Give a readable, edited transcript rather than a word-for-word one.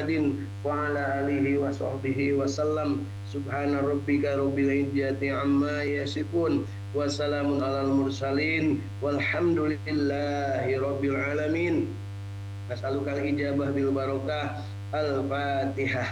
Muhammadin wa ala alihi wa sahbihi wasallam. Subhana rabbika rabbil izzati amma yasifun wa salamun alal mursalin walhamdulillahi rabbil alamin. Nas'alukal ijabah bil barakah. Al-Fatihah.